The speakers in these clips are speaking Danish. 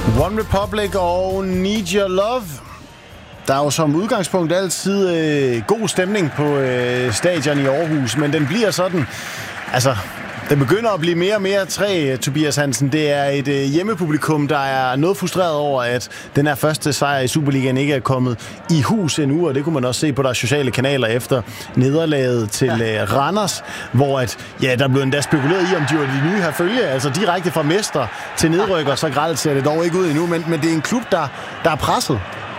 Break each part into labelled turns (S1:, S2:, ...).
S1: One Republic og Need Your Love. Der er jo som udgangspunkt altid god stemning på stadion i Aarhus, men den bliver sådan, altså, den begynder at blive mere og mere træ, Tobias Hansen. Det er et hjemmepublikum, der er noget frustreret over, at den her første sejr i Superligaen ikke er kommet i hus endnu, og det kunne man også se på deres sociale kanaler efter nederlaget til Randers, hvor at, ja, der blev endda spekuleret i, om de var de nye her følge, altså direkte fra mester til nedrykker, så grelt ser det dog ikke ud endnu, men det er en klub, der er presset.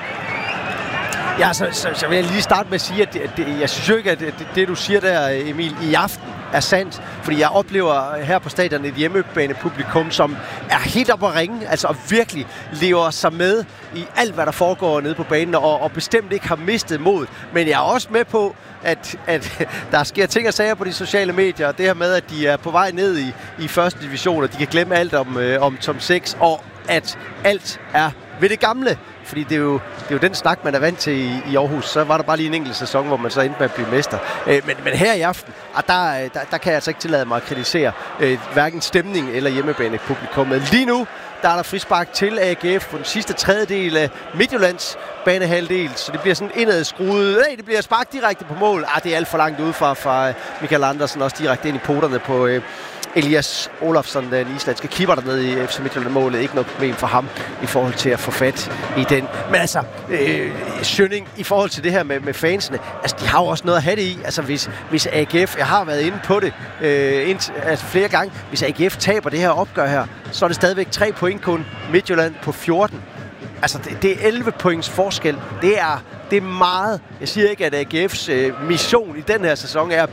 S2: Ja, så vil jeg lige starte med at sige, at jeg synes jo ikke, at det du siger der, Emil, i aften er sandt. Fordi jeg oplever her på stadion et hjemmebanepublikum, som er helt op at ringe, altså og virkelig lever sig med i alt, hvad der foregår nede på banen, og bestemt ikke har mistet mod. Men jeg er også med på, at der sker ting og sager på de sociale medier, og det her med, at de er på vej ned i første division, og de kan glemme alt om top 6, og at alt er ved det gamle. Fordi det er jo den snak, man er vant til i Aarhus. Så var der bare lige en enkelt sæson, hvor man så endte med at blive mester. Men her i aften, der kan jeg altså ikke tillade mig at kritisere hverken stemning eller hjemmebanepublikummet. Lige nu, der er der frispark til AGF på den sidste tredjedel af Midtjyllands banehalvdel, så det bliver sådan indadskruet. Det bliver spark direkte på mål. Det er alt for langt ud fra Michael Andersen, også direkte ind i poterne på Elias Olofsson, den islandske keeper dernede i FC Midtjylland-målet. Ikke noget problem for ham i forhold til at få fat i den. Men altså, Schønning, i forhold til det her med fansene, altså de har jo også noget at have det i. Altså hvis AGF, jeg har været inde på det flere gange, hvis AGF taber det her opgør her, så er det stadigvæk 3 point kun, Midtjylland på 14. Altså det er 11 points forskel. Det er meget. Jeg siger ikke, at AGF's mission i den her sæson er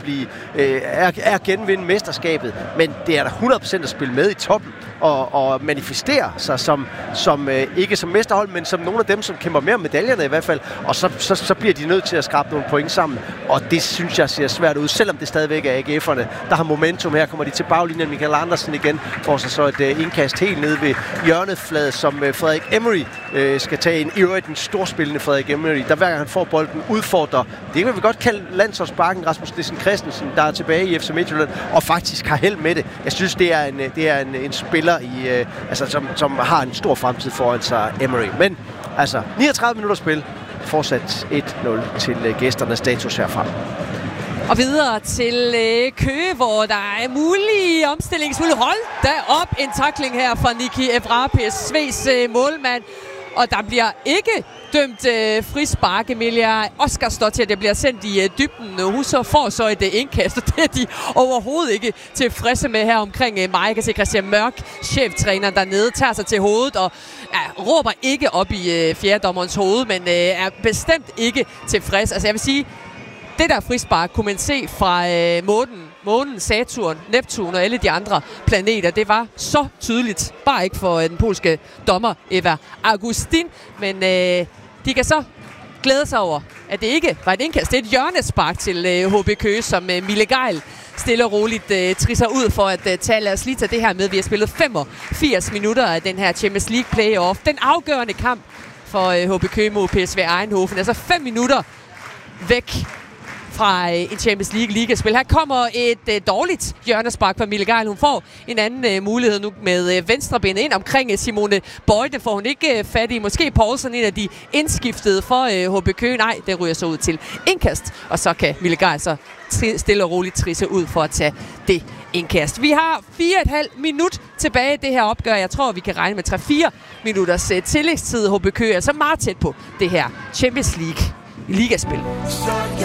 S2: at genvinde mesterskabet, men det er da 100% at spille med i toppen og manifestere sig som ikke som mesterhold, men som nogle af dem, som kæmper mere om medaljerne i hvert fald, og så bliver de nødt til at skrabe nogle point sammen, og det synes jeg ser svært ud, selvom det stadigvæk er AGF'erne, der har momentum. Her kommer de til baglinjen. Michael Andersen igen får sig så et indkast helt nede ved hjørnefladet, som Frederik Emery skal tage ind. I øvrigt den storspillende Frederik Emery, der hver gang han får bolden, udfordrer. Det kan vi godt kalde landsholdsbakken Rasmus Nielsen Christensen, der er tilbage i FC Midtjylland, og faktisk har held med det. Jeg synes, det er en spiller, som har en stor fremtid foran sig, Emery. Men altså, 39 minutter spil, fortsat 1-0 til gæsternes status herfra.
S3: Og videre til Køge, hvor der er mulige omstillingsmuligheder. Hold da op, en tackling her fra Niki Evrapes, Sves målmand. Og der bliver ikke dømt frispark. Emilia Oscar står til, at det bliver sendt i dybden. Hun så får så et indkast, og det er de overhovedet ikke tilfredse med her omkring mig. Jeg kan se Christian Mørk, cheftræneren dernede, tager sig til hovedet og råber ikke op i fjerdommerens hoved, men er bestemt ikke tilfreds. Altså jeg vil sige, det der frispark kunne man se fra månen, Saturn, Neptun og alle de andre planeter. Det var så tydeligt. Bare ikke for den polske dommer Eva Augustin. Men de kan så glæde sig over, at det ikke var et indkast. Det er et hjørnespark til HB Køge, som Mille Geil stille og roligt trisser ud for at tage. Lad os lige tage det her med. Vi har spillet 85 minutter af den her Champions League playoff. Den afgørende kamp for HB Køge mod PSV Eindhoven. Altså 5 minutter væk fra en Champions League ligaspil. Her kommer et dårligt hjørnespark fra Mille Geil. Hun får en anden mulighed nu med venstrebenet ind omkring Simone Bøjde. Får hun ikke fat i. Måske Poulsen, en af de indskiftede for HB Køge. Nej, det ryger så ud til indkast. Og så kan Mille Geil så stille og roligt trisse ud for at tage det indkast. Vi har 4,5 minut tilbage i det her opgør. Jeg tror, vi kan regne med 3-4 minutters tillægstid. HB Køge er så meget tæt på det her Champions League ligaspil.